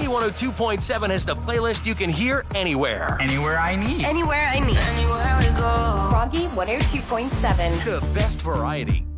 102.7 has the playlist you can hear anywhere. Anywhere I need. Anywhere I need. Anywhere we go. Froggy 102.7. The best variety,